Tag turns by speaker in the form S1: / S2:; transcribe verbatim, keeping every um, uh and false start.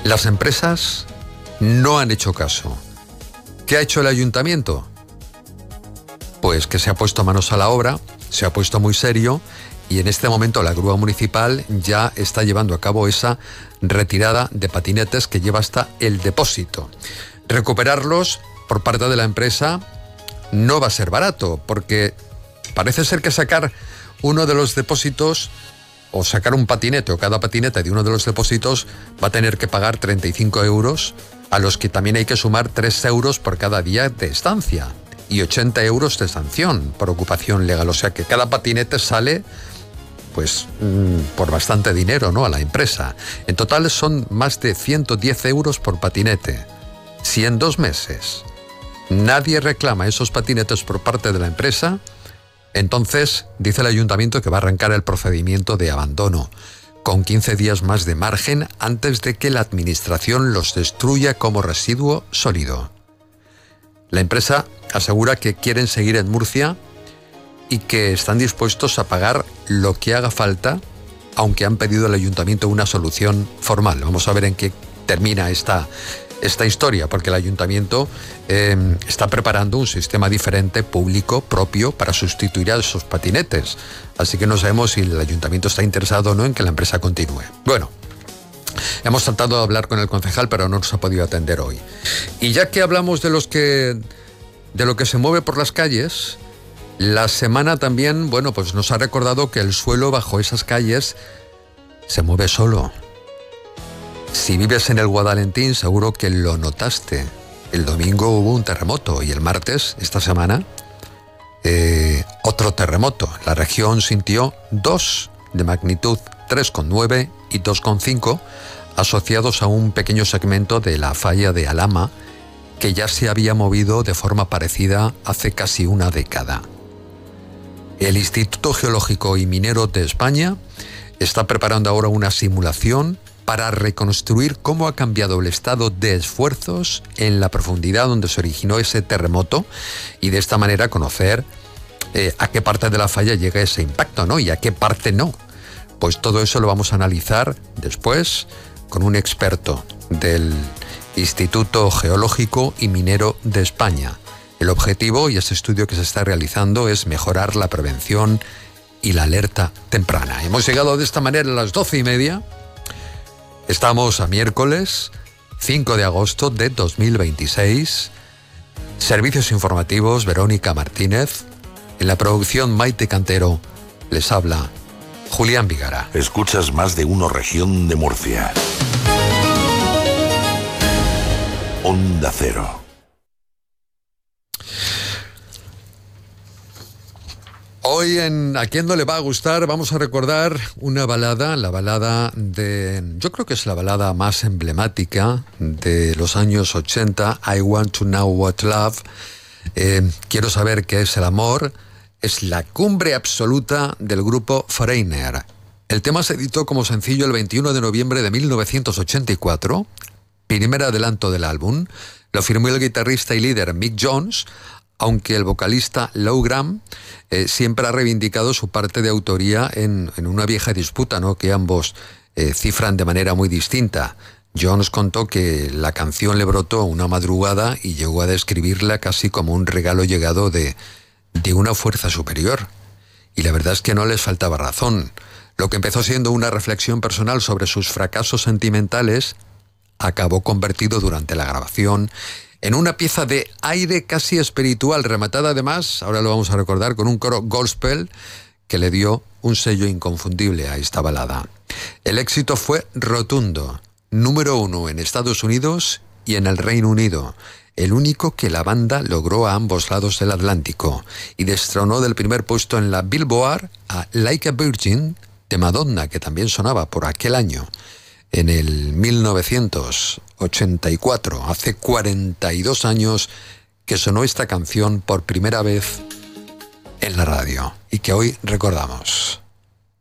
S1: Las empresas no han hecho caso. ¿Qué ha hecho el ayuntamiento? Pues que se ha puesto manos a la obra, se ha puesto muy serio y en este momento la grúa municipal ya está llevando a cabo esa retirada de patinetes que lleva hasta el depósito. Recuperarlos por parte de la empresa no va a ser barato, porque parece ser que sacar uno de los depósitos o sacar un patinete o cada patinete de uno de los depósitos va a tener que pagar treinta y cinco euros, a los que también hay que sumar tres euros por cada día de estancia y ochenta euros de sanción por ocupación legal. O sea que cada patinete sale pues mmm, por bastante dinero, ¿no?, a la empresa. En total son más de ciento diez euros por patinete. Si en dos meses nadie reclama esos patinetes por parte de la empresa, entonces dice el ayuntamiento que va a arrancar el procedimiento de abandono, con quince días más de margen antes de que la administración los destruya como residuo sólido. La empresa asegura que quieren seguir en Murcia y que están dispuestos a pagar lo que haga falta, aunque han pedido al ayuntamiento una solución formal. Vamos a ver en qué termina esta, esta historia, porque el ayuntamiento eh, está preparando un sistema diferente, público, propio, para sustituir a esos patinetes. Así que no sabemos si el ayuntamiento está interesado o no en que la empresa continúe. Bueno, hemos tratado de hablar con el concejal, pero no nos ha podido atender hoy. Y ya que hablamos de los que de lo que se mueve por las calles, la semana también, bueno, pues nos ha recordado que el suelo bajo esas calles se mueve solo. Si vives en el Guadalentín, seguro que lo notaste. El domingo hubo un terremoto y el martes, esta semana, eh, otro terremoto. La región sintió dos de magnitud tres coma nueve y dos coma cinco, asociados a un pequeño segmento de la falla de Alhama, que ya se había movido de forma parecida hace casi una década. El Instituto Geológico y Minero de España está preparando ahora una simulación para reconstruir cómo ha cambiado el estado de esfuerzos en la profundidad donde se originó ese terremoto y de esta manera conocer eh, a qué parte de la falla llega ese impacto, ¿no?, y a qué parte no. Pues todo eso lo vamos a analizar después con un experto del Instituto Geológico y Minero de España. El objetivo y ese estudio que se está realizando es mejorar la prevención y la alerta temprana. Hemos llegado de esta manera a las doce y media. Estamos a miércoles cinco de agosto de dos mil veintiséis. Servicios informativos, Verónica Martínez. En la producción, Maite Cantero. Les habla Julián Vigara.
S2: Escuchas Más de Uno Región de Murcia. Onda Cero.
S1: Hoy en ¿A quién no le va a gustar? Vamos a recordar una balada, la balada de... Yo creo que es la balada más emblemática de los años ochenta, I Want to Know What Love. Eh, quiero saber qué es el amor. Es la cumbre absoluta del grupo Foreigner. El tema se editó como sencillo el veintiuno de noviembre de mil novecientos ochenta y cuatro, primer adelanto del álbum. Lo firmó el guitarrista y líder Mick Jones, aunque el vocalista Lou Gramm eh, siempre ha reivindicado su parte de autoría en, en una vieja disputa, ¿no?, que ambos eh, cifran de manera muy distinta. Jones contó que la canción le brotó una madrugada y llegó a describirla casi como un regalo llegado de, de una fuerza superior. Y la verdad es que no les faltaba razón. Lo que empezó siendo una reflexión personal sobre sus fracasos sentimentales acabó convertido durante la grabación en una pieza de aire casi espiritual, rematada además, ahora lo vamos a recordar, con un coro gospel que le dio un sello inconfundible a esta balada. El éxito fue rotundo, número uno en Estados Unidos y en el Reino Unido, el único que la banda logró a ambos lados del Atlántico, y destronó del primer puesto en la Billboard a Like a Virgin de Madonna, que también sonaba por aquel año. En el mil novecientos ochenta y cuatro, hace cuarenta y dos años que sonó esta canción por primera vez en la radio y que hoy recordamos.